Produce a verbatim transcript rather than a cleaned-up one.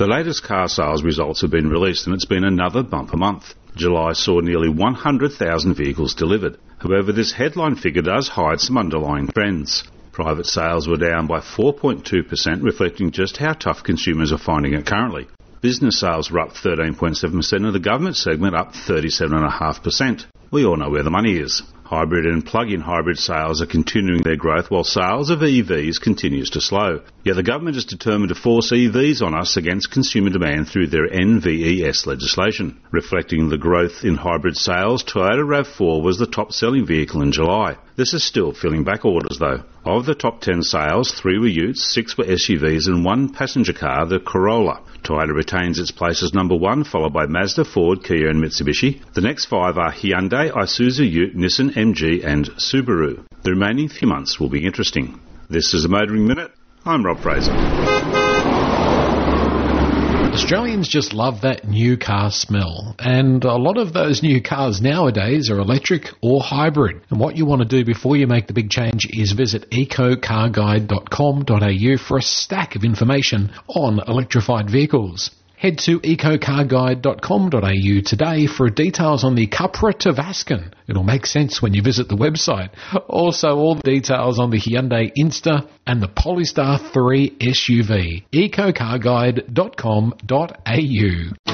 The latest car sales results have been released and it's been another bumper month. July saw nearly one hundred thousand vehicles delivered. However, this headline figure does hide some underlying trends. Private sales were down by four point two percent, reflecting just how tough consumers are finding it currently. Business sales were up thirteen point seven percent and the government segment up thirty-seven point five percent. We all know where the money is. Hybrid and plug-in hybrid sales are continuing their growth while sales of E Vs continues to slow. Yet the government is determined to force E Vs on us against consumer demand through their N V E S legislation. Reflecting the growth in hybrid sales, Toyota RAV four was the top-selling vehicle in July. This is still filling back orders though. Of the top ten sales, three were utes, six were S U Vs and one passenger car, the Corolla. Toyota retains its place as number one, followed by Mazda, Ford, Kia and Mitsubishi. The next five are Hyundai, Isuzu, Ute, Nissan, M G and Subaru. The remaining few months will be interesting. This is the Motoring Minute. I'm Rob Fraser. Australians just love that new car smell, and a lot of those new cars nowadays are electric or hybrid. And what you want to do before you make the big change is visit eco car guide dot com dot a u for a stack of information on electrified vehicles. Head to eco car guide dot com dot a u today for details on the Cupra Tavascan. It'll make sense when you visit the website. Also, all the details on the Hyundai Insta and the Polestar three S U V. eco car guide dot com dot a u.